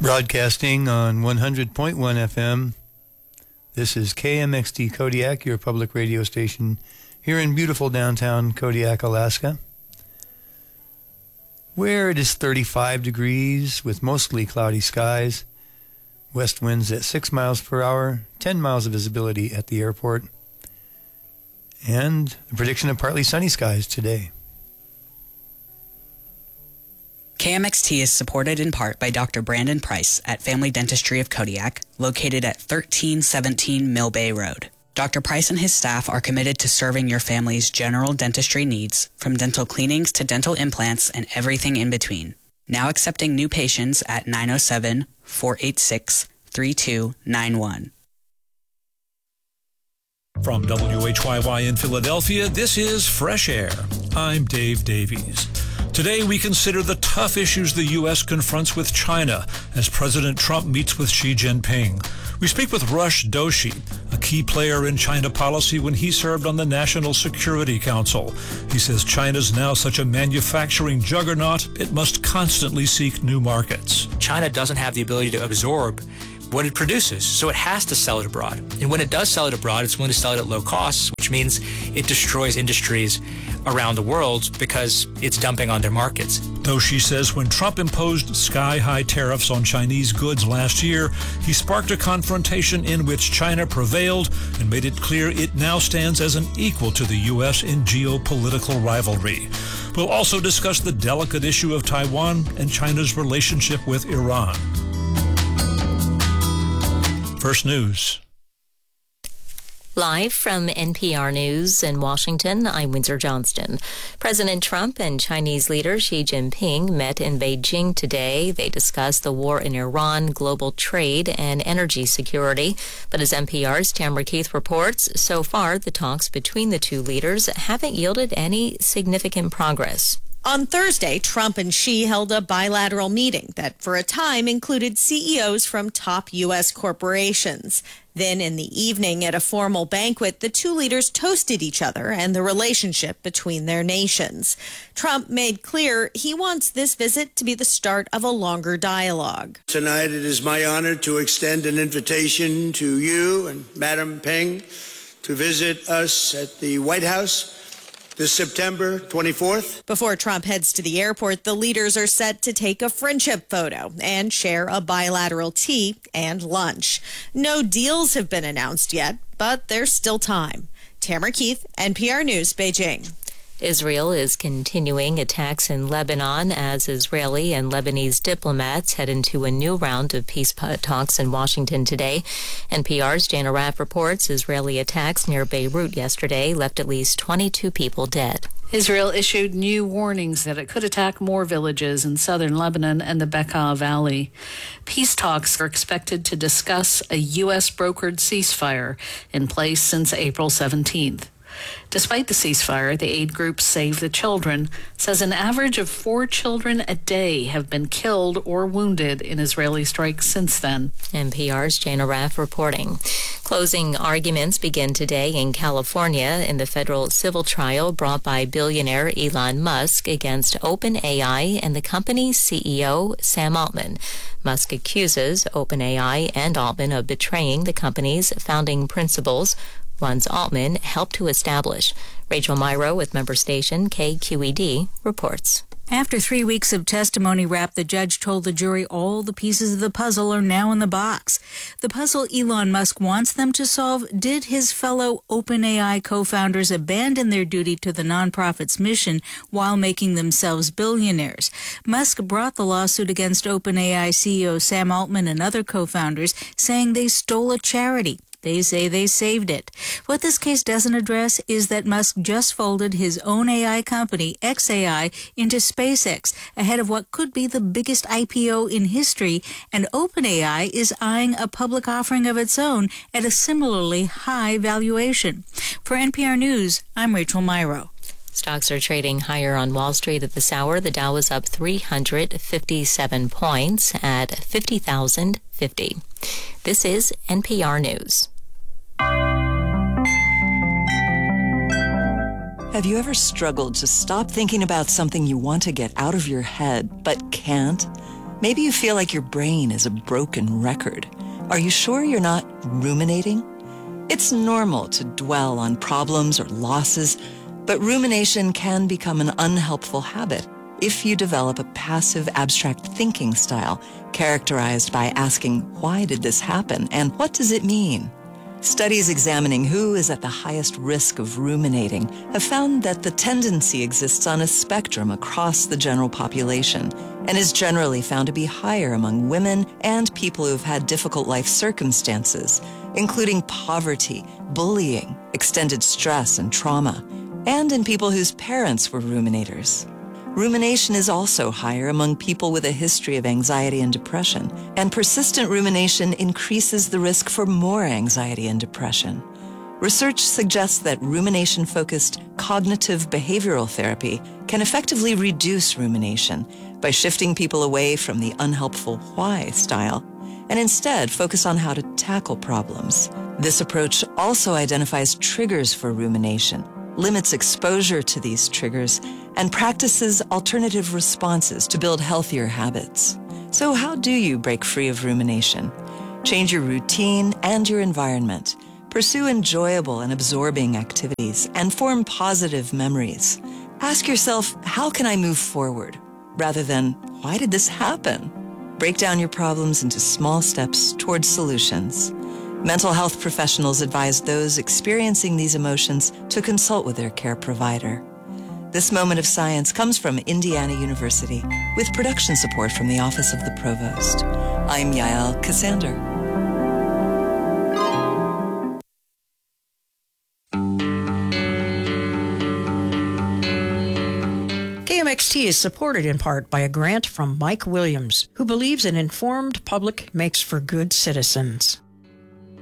Broadcasting on 100.1 FM, this is KMXT Kodiak, your public radio station here in beautiful downtown Kodiak, Alaska, where it is 35 degrees with mostly cloudy skies, west winds at 6 miles per hour, 10 miles of visibility at the airport, and the prediction of partly sunny skies today. KMXT is supported in part by Dr. Brandon Price at Family Dentistry of Kodiak, located at 1317 Mill Bay Road. Dr. Price and his staff are committed to serving your family's general dentistry needs, from dental cleanings to dental implants and everything in between. Now accepting new patients at 907-486-3291. From WHYY in Philadelphia, this is Fresh Air. I'm Dave Davies. Today, we consider the tough issues the U.S. confronts with China as President Trump meets with Xi Jinping. We speak with Rush Doshi, a key player in China policy when he served on the National Security Council. He says China's now such a manufacturing juggernaut, it must constantly seek new markets. China doesn't have the ability to absorb what it produces, so it has to sell it abroad. And when it does sell it abroad, it's willing to sell it at low costs, which means it destroys industries around the world because it's dumping on their markets. Doshi says when Trump imposed sky-high tariffs on Chinese goods last year, he sparked a confrontation in which China prevailed and made it clear it now stands as an equal to the U.S. in geopolitical rivalry. We'll also discuss the delicate issue of Taiwan and China's relationship with Iran. First News. Live from NPR News in Washington, I'm Windsor Johnston. President Trump and Chinese leader Xi Jinping met in Beijing today. They discussed the war in Iran, global trade, and energy security. But as NPR's Tamara Keith reports, so far the talks between the two leaders haven't yielded any significant progress. On Thursday, Trump and Xi held a bilateral meeting that for a time included CEOs from top U.S. corporations. Then in the evening at a formal banquet, the two leaders toasted each other and the relationship between their nations. Trump made clear he wants this visit to be the start of a longer dialogue. Tonight it is my honor to extend an invitation to you and Madam Peng to visit us at the White House this September 24th. Before Trump heads to the airport, the leaders are set to take a friendship photo and share a bilateral tea and lunch. No deals have been announced yet, but there's still time. Tamara Keith, NPR News, Beijing. Israel is continuing attacks in Lebanon as Israeli and Lebanese diplomats head into a new round of peace talks in Washington today. NPR's Jana Raff reports Israeli attacks near Beirut yesterday left at least 22 people dead. Israel issued new warnings that it could attack more villages in southern Lebanon and the Bekaa Valley. Peace talks are expected to discuss a U.S.-brokered ceasefire in place since April 17th. Despite the ceasefire, the aid group Save the Children says an average of 4 children a day have been killed or wounded in Israeli strikes since then. NPR's Jana Raff reporting. Closing arguments begin today in California in the federal civil trial brought by billionaire Elon Musk against OpenAI and the company's CEO, Sam Altman. Musk accuses OpenAI and Altman of betraying the company's founding principles, ones Altman helped to establish. Rachel Myro with member station KQED reports. After 3 weeks of testimony wrapped, the judge told the jury all the pieces of the puzzle are now in the box. The puzzle Elon Musk wants them to solve: did his fellow OpenAI co-founders abandon their duty to the nonprofit's mission while making themselves billionaires? Musk brought the lawsuit against OpenAI CEO Sam Altman and other co-founders, saying they stole a charity. They say they saved it. What this case doesn't address is that Musk just folded his own AI company, xAI, into SpaceX ahead of what could be the biggest IPO in history, and OpenAI is eyeing a public offering of its own at a similarly high valuation. For NPR News, I'm Rachel Myro. Stocks are trading higher on Wall Street at this hour. The Dow is up 357 points at 50,050. This is NPR News. Have you ever struggled to stop thinking about something you want to get out of your head but can't? Maybe you feel like your brain is a broken record. Are you sure you're not ruminating? It's normal to dwell on problems or losses, but rumination can become an unhelpful habit if you develop a passive, abstract thinking style characterized by asking, why did this happen and what does it mean? Studies examining who is at the highest risk of ruminating have found that the tendency exists on a spectrum across the general population and is generally found to be higher among women and people who have had difficult life circumstances, including poverty, bullying, extended stress, and trauma, and in people whose parents were ruminators. Rumination is also higher among people with a history of anxiety and depression, and persistent rumination increases the risk for more anxiety and depression. Research suggests that rumination-focused cognitive behavioral therapy can effectively reduce rumination by shifting people away from the unhelpful why style and instead focus on how to tackle problems. This approach also identifies triggers for rumination, limits exposure to these triggers, and practices alternative responses to build healthier habits. So how do you break free of rumination? Change your routine and your environment. Pursue enjoyable and absorbing activities and form positive memories. Ask yourself, how can I move forward? Rather than, why did this happen? Break down your problems into small steps towards solutions. Mental health professionals advise those experiencing these emotions to consult with their care provider. This moment of science comes from Indiana University with production support from the Office of the Provost. I'm Yael Cassander. KMXT is supported in part by a grant from Mike Williams, who believes an informed public makes for good citizens.